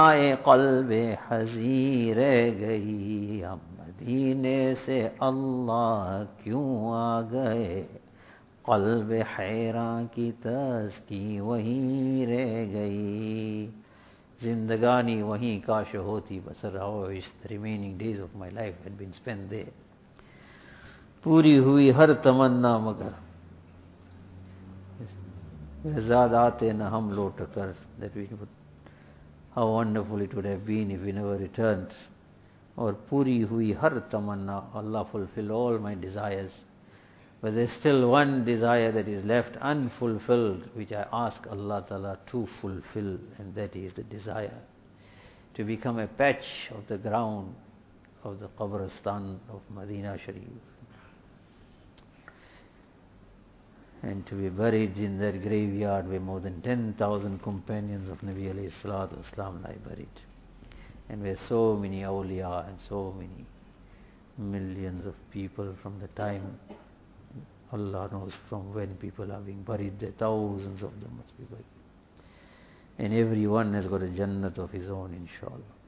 आए क़ल्बे हज़ी रह गई, हम मदीने से अल्लाह क्यों आ गए। क़ल्बे हैरां की तज़की वहीं रह गई। जिंदगानी वहीं काश होती बसर। How I wish the remaining days of my life had been spent there. पूरी हुई हर तमन्ना मगर ज़ाद आते न हम लौट कर। That we would, how wonderful it would have been if we never returned. और पूरी हुई हर तमन्ना, Allah fulfill all my desires. But there's still one desire that is left unfulfilled, which I ask Allah Ta'ala to fulfill, and that is the desire to become a patch of the ground of the Qabristan of Medina Sharif, and to be buried in that graveyard where more than 10,000 companions of Nabi alayhi salatu wasalam lie buried, and where so many awliya and so many millions of people from the time, Allah knows from when people are being buried there, thousands of them must be buried, and everyone has got a Jannat of his own, inshallah.